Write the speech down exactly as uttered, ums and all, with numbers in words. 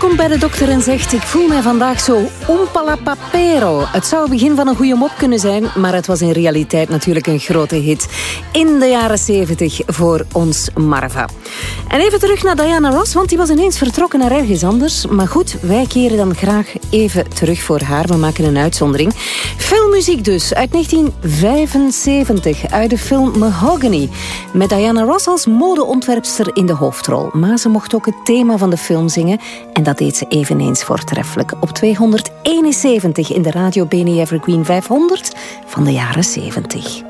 komt bij de dokter en zegt: ik voel mij vandaag zo ompalapapero. Het zou het begin van een goede mop kunnen zijn, maar het was in realiteit natuurlijk een grote hit in de jaren zeventig voor ons Marva. En even terug naar Diana Ross, want die was ineens vertrokken naar ergens anders. Maar goed, wij keren dan graag even terug voor haar. We maken een uitzondering. Filmmuziek dus, uit negentien vijfenzeventig, uit de film Mahogany. Met Diana Ross als modeontwerpster in de hoofdrol. Maar ze mocht ook het thema van de film zingen. En dat deed ze eveneens voortreffelijk. Op tweehonderdeenenzeventig in de Radio B N Evergreen vijfhonderd van de jaren zeventig.